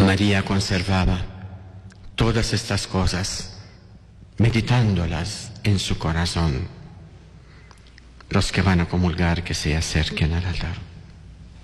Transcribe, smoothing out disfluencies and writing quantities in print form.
María conservaba todas estas cosas, meditándolas en su corazón. Los que van a comulgar, que se acerquen al altar.